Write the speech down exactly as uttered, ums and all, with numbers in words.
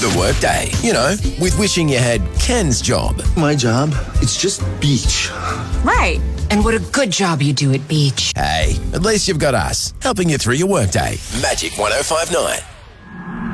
the workday. You know, with wishing you had Ken's job. My job? It's just beach. Right. And what a good job you do at beach. Hey, at least you've got us, helping you through your workday. Magic one oh five nine.